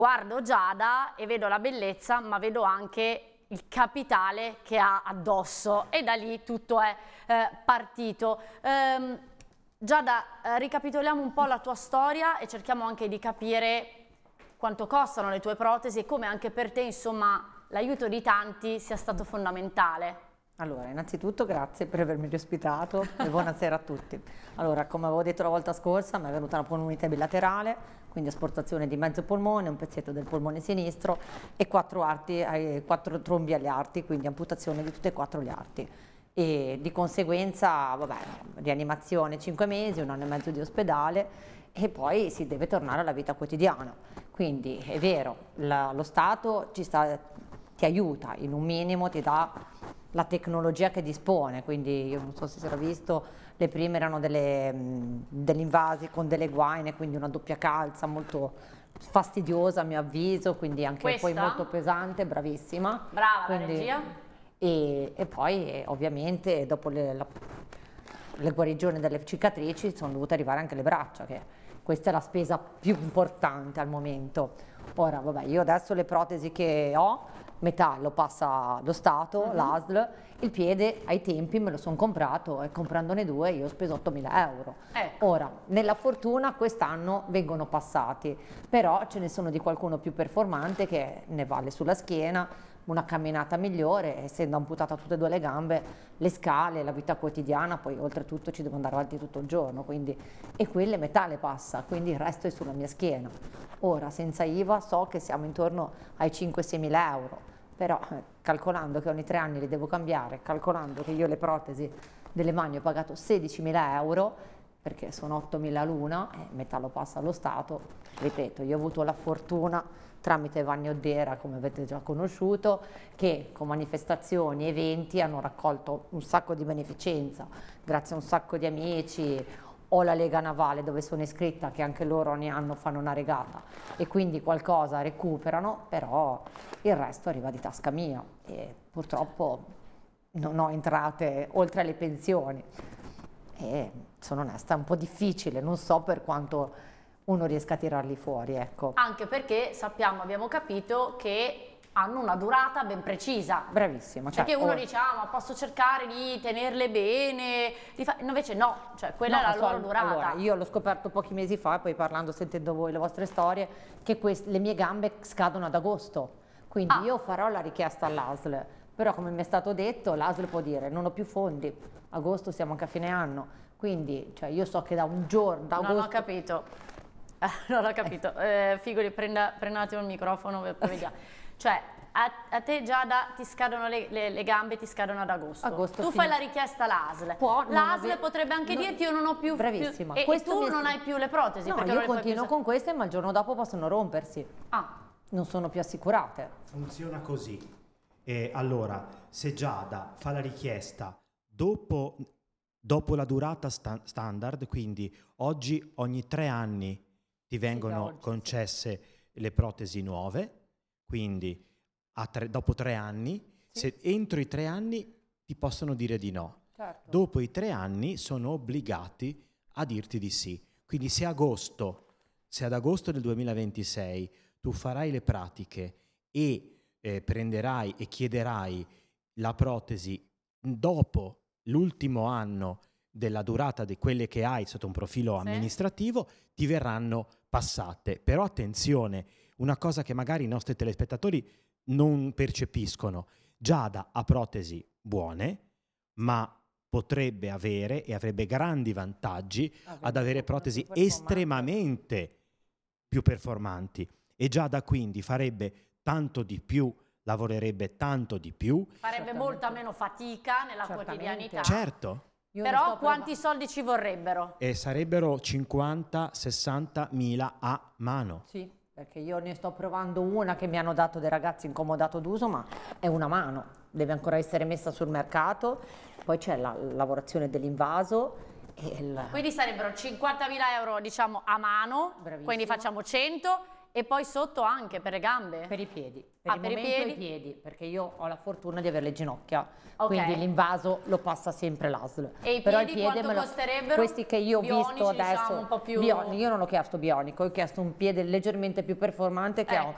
Guardo Giada e vedo la bellezza, ma vedo anche il capitale che ha addosso e da lì tutto è partito. Giada, ricapitoliamo un po' la tua storia e cerchiamo anche di capire quanto costano le tue protesi e come anche per te, insomma, l'aiuto di tanti sia stato fondamentale. Allora, innanzitutto grazie per avermi ospitato e buonasera a tutti. Allora, come avevo detto la volta scorsa, mi è venuta una polmonite bilaterale, quindi asportazione di mezzo polmone, un pezzetto del polmone sinistro e 4 trombi agli arti, quindi amputazione di tutti e 4 gli arti. E di conseguenza, vabbè, rianimazione 5 mesi, 1 anno e mezzo di ospedale e poi si deve tornare alla vita quotidiana. Quindi è vero, lo Stato ti aiuta, in un minimo ti dà la tecnologia che dispone, quindi io non so se si era visto, le prime erano degli invasi con delle guaine, quindi una doppia calza molto fastidiosa a mio avviso, quindi anche Questa? poi molto pesante, bravissima. Brava, Quindi, la regia. E poi ovviamente dopo le guarigioni delle cicatrici sono dovute arrivare anche le braccia, che questa è la spesa più importante al momento. Ora, vabbè, io adesso le protesi che ho, metà lo passa lo Stato, l'ASL, il piede ai tempi me lo sono comprato e comprandone 2 io ho speso 8.000 euro. Ora, nella fortuna quest'anno vengono passati, però ce ne sono di qualcuno più performante che ne vale sulla schiena, una camminata migliore, essendo amputata tutte e 2 le gambe, le scale, la vita quotidiana, poi oltretutto ci devo andare avanti tutto il giorno, quindi, e quelle metà le passa, quindi il resto è sulla mia schiena. Ora, senza IVA so che siamo intorno ai 5-6 mila euro, però calcolando che ogni 3 anni li devo cambiare, calcolando che io le protesi delle mani ho pagato 16.000 euro, perché sono 8.000 l'una, metà lo passa allo Stato, ripeto, io ho avuto la fortuna tramite Vanni Oddera, come avete già conosciuto, che con manifestazioni, eventi hanno raccolto un sacco di beneficenza, grazie a un sacco di amici. Ho la Lega Navale dove sono iscritta, che anche loro ogni anno fanno una regata e quindi qualcosa recuperano, però il resto arriva di tasca mia e purtroppo non ho entrate oltre alle pensioni e sono onesta, è un po' difficile, non so per quanto uno riesca a tirarli fuori, ecco. Anche perché sappiamo, abbiamo capito che hanno una durata ben precisa. Bravissima. Perché uno dice, ah, ma posso cercare di tenerle bene, invece no, cioè quella è la loro durata. Allora, io l'ho scoperto pochi mesi fa, poi parlando, sentendo voi le vostre storie, che le mie gambe scadono ad agosto, quindi io farò la richiesta all'ASL, però come mi è stato detto, l'ASL può dire, non ho più fondi, agosto siamo anche a fine anno, quindi cioè, io so che da un giorno, da agosto... Non ho capito, non ho capito, Figoli, prenda un attimo il microfono, poi vediamo. Cioè, a te Giada ti scadono le gambe, ti scadono ad agosto. Tu fai la richiesta all'ASL. L'ASL potrebbe anche dirti io non ho più... Bravissima. E tu non hai più le protesi. No, perché io continuo con queste, ma il giorno dopo possono rompersi. Non sono più assicurate. Funziona così. Allora, se Giada fa la richiesta dopo la durata standard, quindi ogni 3 anni ti vengono concesse le protesi nuove, quindi dopo 3 anni, se entro i 3 anni ti possono dire di no. Certo. Dopo i 3 anni sono obbligati a dirti di sì. Quindi se ad agosto del 2026 tu farai le pratiche e prenderai e chiederai la protesi dopo l'ultimo anno della durata di quelle che hai sotto un profilo amministrativo, ti verranno passate. Però attenzione, una cosa che magari i nostri telespettatori non percepiscono: Giada ha protesi buone, ma potrebbe avere e avrebbe grandi vantaggi ad avere protesi estremamente più performanti, e Giada quindi farebbe tanto di più, lavorerebbe tanto di più, farebbe molta meno fatica nella quotidianità. Certo. Però quanti soldi ci vorrebbero? Sarebbero 50-60 mila a mano. Sì, perché io ne sto provando una che mi hanno dato dei ragazzi incomodato d'uso, ma è una mano, deve ancora essere messa sul mercato, poi c'è la lavorazione dell'invaso. Quindi sarebbero 50.000 euro diciamo a mano, quindi facciamo 100 e poi sotto anche per le gambe? Per i piedi, per i piedi, perché io ho la fortuna di avere le ginocchia, quindi l'invaso lo passa sempre l'ASL. E i piedi quanto costerebbero? Questi che io ho visto adesso, diciamo, un po' più... io non ho chiesto bionico, ho chiesto un piede leggermente più performante che ho